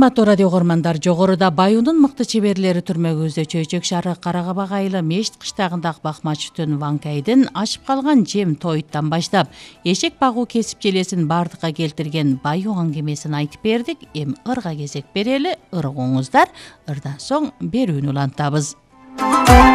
Кымбаттуу радио көрмандар, жогоруда Баюунун мыкты чеберлери түрмөгүбүздө Чөйчөк шаары Каракабак айылы Мешит кыштагындагы Бакмачовдун Ванкайдын ашып калган жем тоюттан баштап эшек багуу кесип желесин бардыкка келтирген Баюу аңгемесин айтып бердик. Эми ырга кезек берели, ыргыңыздар. Ырдан соң берүүнү улантабыз.